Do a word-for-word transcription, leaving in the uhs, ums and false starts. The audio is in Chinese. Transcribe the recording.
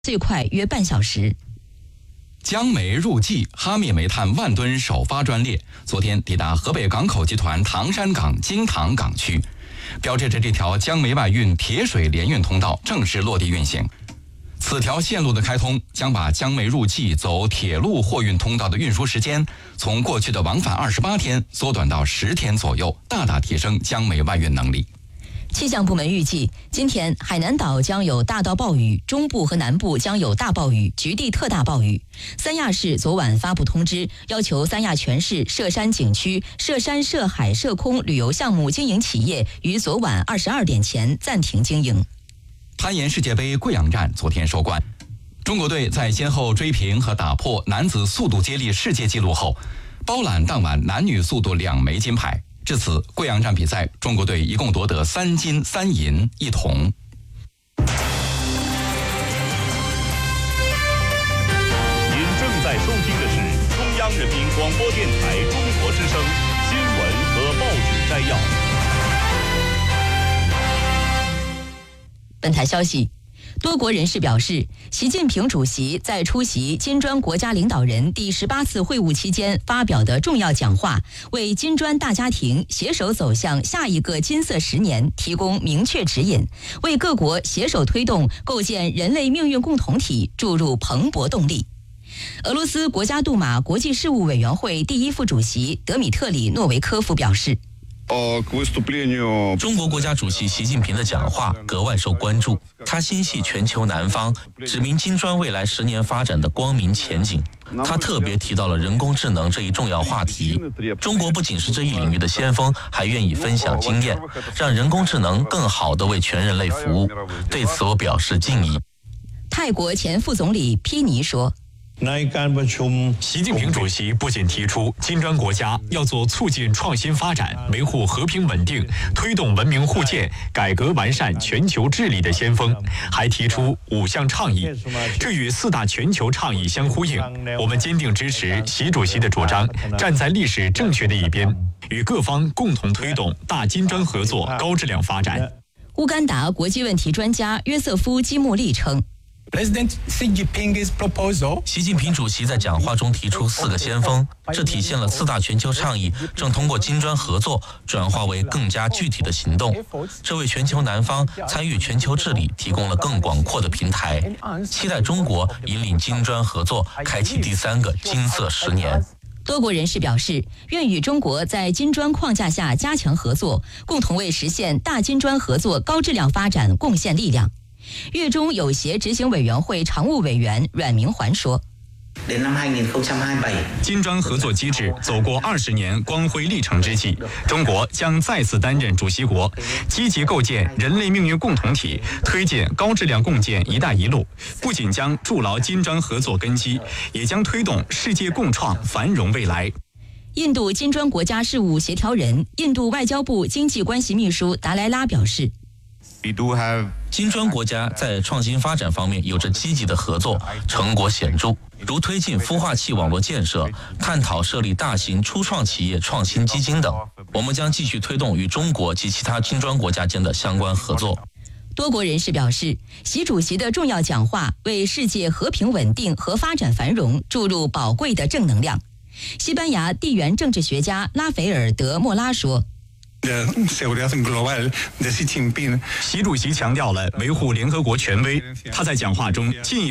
最快约半小时。 江煤入冀，哈密煤炭万吨首发专列昨天抵达河北港口集团唐山港京塘港区，标志着这条江煤外运铁水联运通道正式落地运行。此条线路的开通将把江煤入冀走铁路货运通道的运输时间从过去的往返二十八天缩短到十天左右，大大提升江煤外运能力。 气象部门预计，今天海南岛将有大到暴雨，中部和南部将有大暴雨，局地特大暴雨。三亚市昨晚发布通知，要求三亚全市涉山景区、涉山、涉海、涉空旅游项目经营企业于昨晚二十二点前暂停经营。 攀岩世界杯贵阳站昨天收官，中国队在先后追平和打破男子速度接力世界纪录后，包揽当晚男女速度两枚金牌。至此，贵阳站比赛，中国队一共夺得三金三银一铜。 您正在收听的是中央人民广播电台中国之声新闻和报纸摘要。 本台消息，多国人士表示，习近平主席在出席金砖国家领导人第十八次会晤期间发表的重要讲话，为金砖大家庭携手走向下一个金色十年提供明确指引，为各国携手推动构建人类命运共同体注入蓬勃动力。俄罗斯国家杜马国际事务委员会第一副主席德米特里诺维科夫表示， 中国国家主席习近平的讲话格外受关注，他心系全球南方，指明金砖未来十年发展的光明前景。他特别提到了人工智能这一重要话题。中国不仅是这一领域的先锋，还愿意分享经验，让人工智能更好地为全人类服务。对此我表示敬意。 泰国前副总理披尼说， 习近平主席不仅提出金砖国家要做促进创新发展、维护和平稳定、推动文明互鉴、改革完善全球治理的先锋，还提出五项倡议，这与四大全球倡议相呼应。我们坚定支持习主席的主张，站在历史正确的一边，与各方共同推动大金砖合作高质量发展。 乌干达国际问题专家约瑟夫·基穆利称， 习近平主席在讲话中提出四个先锋，这体现了四大全球倡议正通过金砖合作转化为更加具体的行动，这为全球南方参与全球治理提供了更广阔的平台。期待中国引领金砖合作开启第三个金色十年。 多国人士表示，愿与中国在金砖框架下加强合作，共同为实现大金砖合作高质量发展贡献力量。粤中友协执行委员会常务委员阮明环说， 金砖合作机制走过二十年光辉历程之际，中国将再次担任主席国，积极构建人类命运共同体，推进高质量共建“一带一路”，不仅将筑牢金砖合作根基，也将推动世界共创繁荣未来。 印度金砖国家事务协调人、印度外交部经济关系秘书达莱拉表示， 金砖国家在创新发展方面有着积极的合作，成果显著，如推进孵化器网络建设，探讨设立大型初创企业创新基金等。我们将继续推动与中国及其他金砖国家间的相关合作。 多国人士表示，习主席的重要讲话为世界和平稳定和发展繁荣注入宝贵的正能量。西班牙地缘政治学家拉斐尔·德莫拉说， 习主席强调了维护联合国权威，他在讲话中进一步